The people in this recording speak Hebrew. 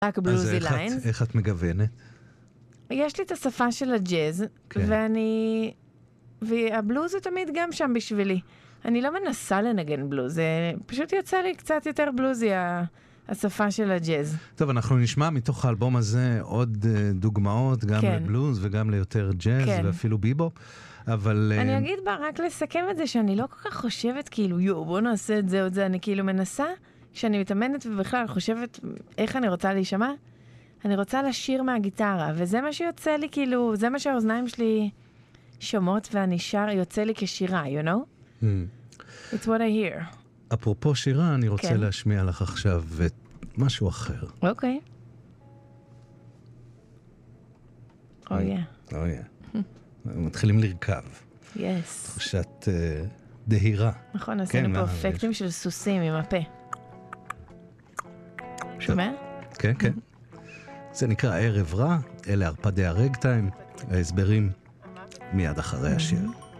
רק בלוזי ליינס. אז איך את מגוונת? יש לי את השפה של הג'אז, והבלוז הוא תמיד גם שם בשבילי. אני לא מנסה לנגן בלוז, זה פשוט יצא לי קצת יותר בלוזי, השפה של הג'אז. טוב, אנחנו נשמע מתוך האלבום הזה עוד דוגמאות, גם לבלוז וגם ליותר ג'אז ואפילו ביבופ, אבל... אני אגיד בה, רק לסכם את זה, שאני לא כל כך חושבת כאילו, בוא נעשה את זה או את זה, אני כאילו מנסה, כשאני מתאמנת ובכלל חושבת איך אני רוצה להישמע, אני רוצה לשיר מהגיטרה, וזה מה שיוצא לי כאילו, זה מה שהאוזניים שלי שומעות ואני שר, יוצא לי כשירה, you know? It's what I hear. אפרופו שירה, אני רוצה להשמיע לך עכשיו משהו אחר. אוקיי. אוי. מתחילים לרכב. Yes. תחושת דהירה. נכון, עשינו פה אפקטים של סוסים עם הפה. שומע? כן, כן. זה נקרא ערב רע, אלה ערפדי הרגטיים, ההסברים מיד אחרי השיר.